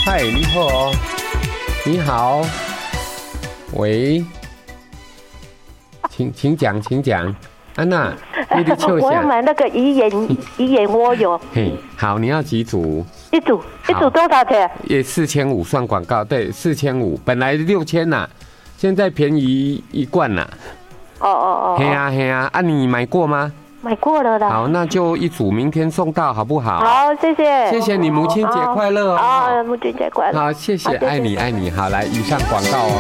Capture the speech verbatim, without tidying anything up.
嗨，你好哦，你好，喂，请请讲，请讲，安娜，你的秋我要买那个鱼眼鱼眼蜗油。 嘿，好，你要几组？ 一组一组多少钱？ 也四千五算广告，对，四千五，本来六千呐，现在便宜一罐呐。 哦哦哦。 嘿呀嘿呀，啊，你买过吗？ 买过了啦。 好，那就一组，明天送到，好不好？ 好，谢谢。 谢谢你，母亲节快乐哦！ 啊，母亲节快乐。 好，谢谢，爱你爱你。好，来，以上广告哦。